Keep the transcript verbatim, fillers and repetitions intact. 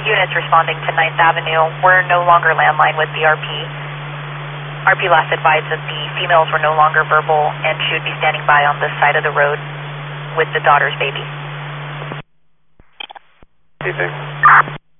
units responding to ninth Avenue. We're no longer landline with B R P. R P last advised that the females were no longer verbal and she would be standing by on this side of the road with the daughter's baby. Anything?